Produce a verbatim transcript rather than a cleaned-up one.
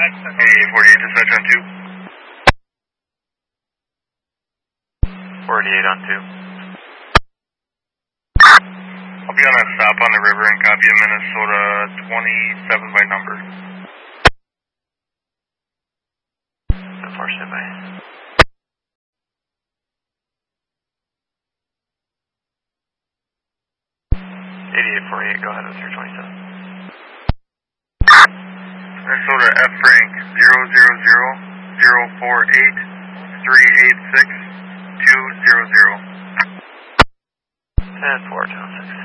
Hey, forty-eight dispatch on two. forty-eight on two. I'll be on a stop on the river and copy a Minnesota twenty-seven by number. ten four, stand by. eighty-eight forty-eight, go ahead with your twenty-seven. Minnesota F Frank zero zero zero zero four eight three eight six two zero zero. ten four, two oh six.